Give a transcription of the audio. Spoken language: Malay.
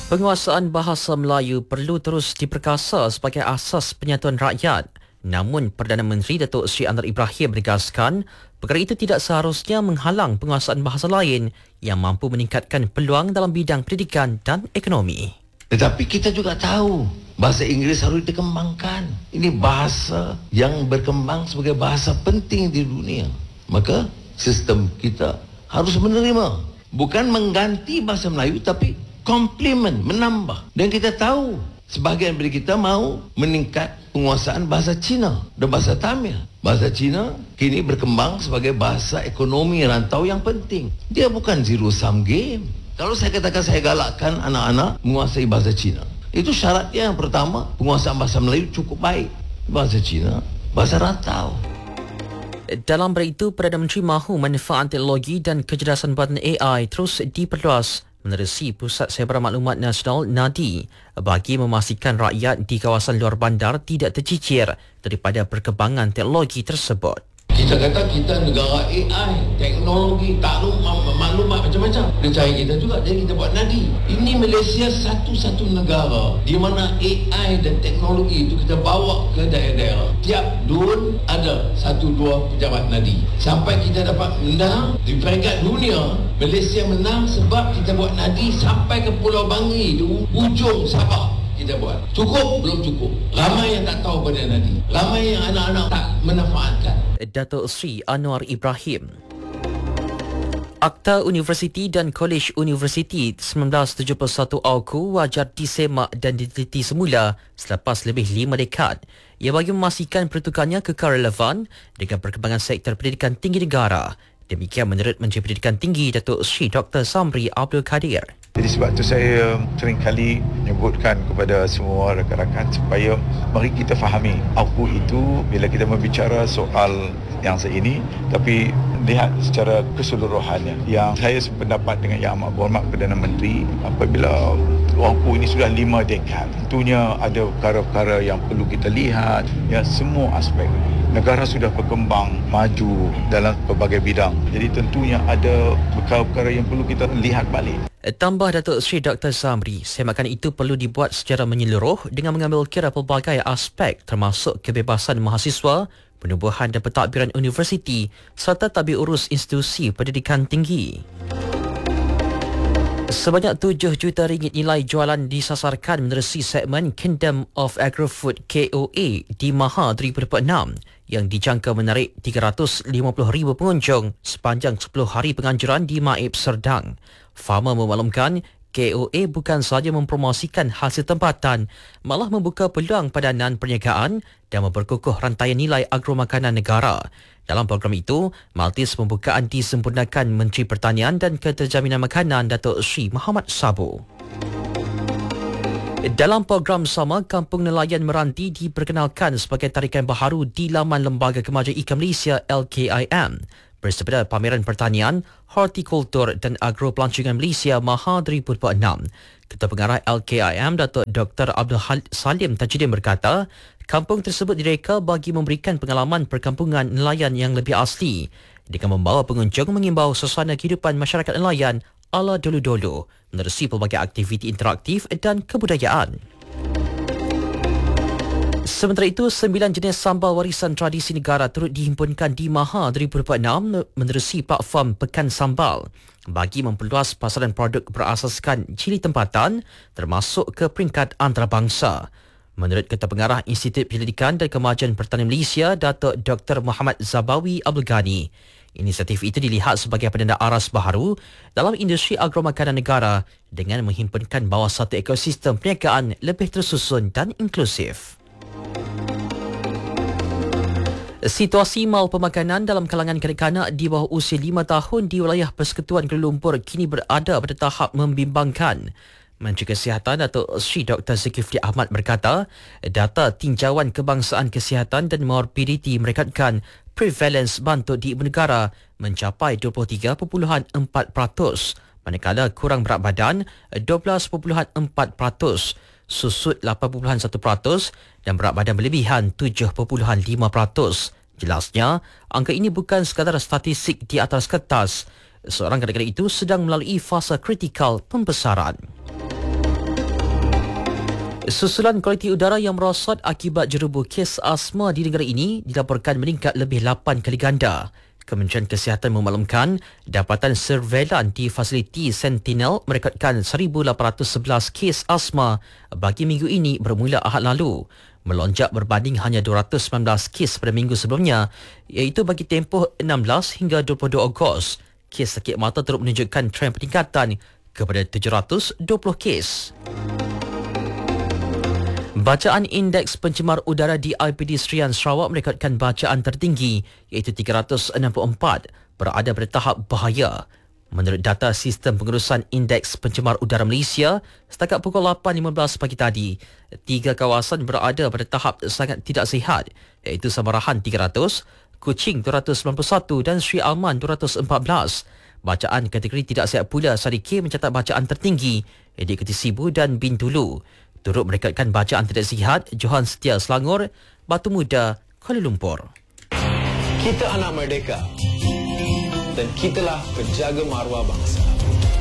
Penguasaan bahasa Melayu perlu terus diperkasa sebagai asas penyatuan rakyat. Namun, Perdana Menteri Datuk Seri Anwar Ibrahim menegaskan, perkara itu tidak seharusnya menghalang penguasaan bahasa lain yang mampu meningkatkan peluang dalam bidang pendidikan dan ekonomi. Tetapi kita juga tahu bahasa Inggeris harus dikembangkan. Ini bahasa yang berkembang sebagai bahasa penting di dunia. Maka sistem kita harus menerima. Bukan mengganti bahasa Melayu tapi komplement, menambah. Dan kita tahu sebahagian dari kita mau meningkat penguasaan bahasa Cina dan bahasa Tamil. Bahasa Cina kini berkembang sebagai bahasa ekonomi rantau yang penting. Dia bukan zero sum game. Kalau saya katakan saya galakkan anak-anak menguasai bahasa Cina, itu syaratnya yang pertama, penguasaan bahasa Melayu cukup baik. Bahasa Cina, bahasa rantau. Dalam bab itu, Perdana Menteri mahu manfaat teknologi dan kecerdasan buatan AI terus diperluas menerusi Pusat Sebarang Maklumat Nasional (NADI) bagi memastikan rakyat di kawasan luar bandar tidak tercicir daripada perkembangan teknologi tersebut. Kita kata kita negara AI, teknologi, maklumat macam-macam. Dia cari kita juga, jadi kita buat NADI. Ini Malaysia satu-satu negara di mana AI dan teknologi itu kita bawa ke daerah-daerah. Tiap DUN ada 1-2 pejabat NADI. Sampai kita dapat menang di peringkat dunia, Malaysia menang sebab kita buat NADI sampai ke Pulau Bangi, di ujung Sabah. Kita buat. Cukup? Belum cukup. Ramai yang tak tahu pada NADI. Ramai yang anak-anak tak memanfaatkan. Datuk Seri Anwar Ibrahim. Akta Universiti dan Kolej Universiti 1971 AUKU wajar disemak dan diteliti semula selepas lebih 5 dekad. Ia bagi memastikan pertukannya kekal relevan dengan perkembangan sektor pendidikan tinggi negara. Demikian menurut Menteri Pendidikan Tinggi Datuk Seri Dr. Samri Abdul Kadir. Jadi sebab itu saya sering kali menyebutkan kepada semua rakan-rakan supaya mari kita fahami AUKU itu bila kita berbicara soal yang seini, tapi lihat secara keseluruhannya. Yang saya sependapat dengan Yang Amat Berhormat Perdana Menteri, apabila AUKU ini sudah 5 dekad, tentunya ada perkara-perkara yang perlu kita lihat, ya, semua aspek. Negara sudah berkembang maju dalam pelbagai bidang. Jadi tentunya ada perkara-perkara yang perlu kita lihat balik. Tambah Datuk Seri Dr. Samri, semakan itu perlu dibuat secara menyeluruh dengan mengambil kira pelbagai aspek termasuk kebebasan mahasiswa, penubuhan dan pentadbiran universiti serta tabir urus institusi pendidikan tinggi. Sebanyak 7 juta ringgit nilai jualan disasarkan menerusi segmen Kingdom of Agrofood KOA di Maha 2026 yang dijangka menarik 350,000 pengunjung sepanjang 10 hari penganjuran di Maib Serdang. Farmer memaklumkan KOA bukan sahaja mempromosikan hasil tempatan, malah membuka peluang padanan perniagaan dan memperkukuh rantaian nilai agromakanan negara. Dalam program itu, majlis pembukaan disempurnakan Menteri Pertanian dan Keterjaminan Makanan Datuk Seri Muhammad Sabu. Dalam program sama, Kampung Nelayan Meranti diperkenalkan sebagai tarikan baharu di laman Lembaga Kemajuan Ikan Malaysia LKIM. Bersepeda Pameran Pertanian, Hortikultur dan Agropelancongan Malaysia Maha 2026. Ketua Pengarah LKIM Datuk Dr. Abdul Salim Tajuddin berkata, kampung tersebut direka bagi memberikan pengalaman perkampungan nelayan yang lebih asli dengan membawa pengunjung mengimbau suasana kehidupan masyarakat nelayan ala dulu-dulu menerusi pelbagai aktiviti interaktif dan kebudayaan. Sementara itu, 9 jenis sambal warisan tradisi negara turut dihimpunkan di Maha 2026 menerusi platform Pekan Sambal bagi memperluas pasaran produk berasaskan cili tempatan termasuk ke peringkat antarabangsa. Menurut Ketua Pengarah Institut Penyelidikan dan Kemajuan Pertanian Malaysia, Datuk Dr. Muhammad Zabawi Abdul Ghani, inisiatif itu dilihat sebagai penanda aras baharu dalam industri agromakanan negara dengan menghimpunkan bawah satu ekosistem perniagaan lebih tersusun dan inklusif. Situasi mal pemakanan dalam kalangan kanak-kanak di bawah usia 5 tahun di wilayah Persekutuan Kuala Lumpur kini berada pada tahap membimbangkan. Menteri Kesihatan Datuk Seri Dr. Zulkifli Ahmad berkata, data tinjauan kebangsaan kesihatan dan morbiditi merekodkan prevalence bantuk di ibu negara mencapai 23.4%, manakala kurang berat badan 12.4%, susut 8.1% dan berat badan berlebihan 7.5%. Jelasnya, angka ini bukan sekadar statistik di atas kertas. Seorang kanak-kanak itu sedang melalui fasa kritikal pembesaran. Susulan kualiti udara yang merosot akibat jerubu kes asma di negara ini dilaporkan meningkat lebih 8 kali ganda. Kementerian Kesihatan memaklumkan dapatan surveilan di fasiliti Sentinel merekodkan 1,811 kes asma bagi minggu ini bermula Ahad lalu, melonjak berbanding hanya 219 kes pada minggu sebelumnya, iaitu bagi tempoh 16 hingga 22 Ogos. Kes sakit mata turut menunjukkan trend peningkatan kepada 720 kes. Bacaan Indeks Pencemar Udara di IPD Serian Sarawak merekodkan bacaan tertinggi iaitu 364 berada pada tahap bahaya. Menurut data Sistem Pengurusan Indeks Pencemar Udara Malaysia, setakat pukul 8.15 pagi tadi, 3 kawasan berada pada tahap sangat tidak sihat iaitu Samarahan 300, Kuching 291 dan Sri Alman 214. Bacaan kategori tidak sihat pula Sarike mencatat bacaan tertinggi di Keti Sibu dan Bintulu. Turut merekodkan bacaan tidak sihat Johan Setia Selangor, Batu Muda, Kuala Lumpur. Kita anak merdeka dan kitalah penjaga maruah bangsa.